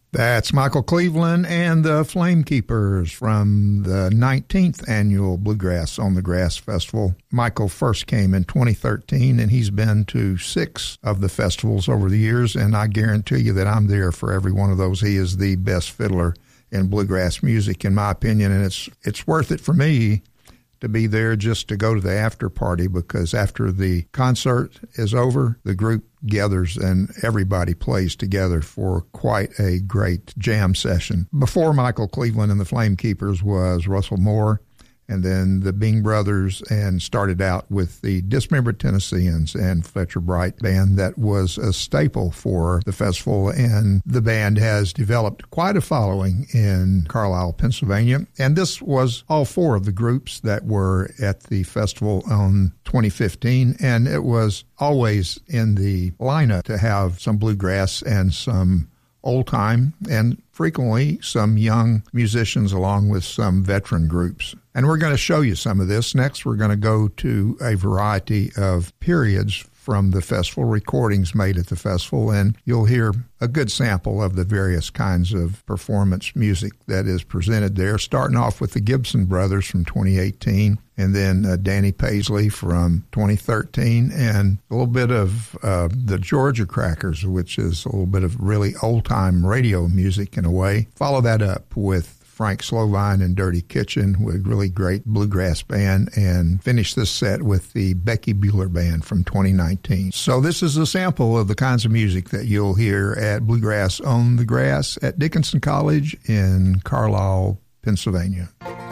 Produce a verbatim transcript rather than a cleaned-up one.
That's Michael Cleveland and the Flamekeepers from the nineteenth Annual Bluegrass on the Grass Festival. Michael first came in twenty thirteen, and he's been to six of the festivals over the years, and I guarantee you that I'm there for every one of those. He is the best fiddler in bluegrass music, in my opinion, and it's it's worth it for me to be there just to go to the after party, because after the concert is over, the group gathers and everybody plays together for quite a great jam session. Before Michael Cleveland and the Flamekeepers was Russell Moore, and then the Bing Brothers, and started out with the Dismembered Tennesseans and Fletcher Bright band that was a staple for the festival, and the band has developed quite a following in Carlisle, Pennsylvania. And this was all four of the groups that were at the festival on twenty fifteen, and it was always in the lineup to have some bluegrass and some old time, and frequently some young musicians along with some veteran groups. And we're going to show you some of this. Next, we're going to go to a variety of periods from the festival, recordings made at the festival, and you'll hear a good sample of the various kinds of performance music that is presented there, starting off with the Gibson Brothers from twenty eighteen, and then uh, Danny Paisley from twenty thirteen, and a little bit of uh, the Georgia Crackers, which is a little bit of really old-time radio music in a way. Follow that up with Frank Slovine and Dirty Kitchen with a really great bluegrass band, and finish this set with the Becky Bueller Band from twenty nineteen. So this is a sample of the kinds of music that you'll hear at Bluegrass on the Grass at Dickinson College in Carlisle, Pennsylvania.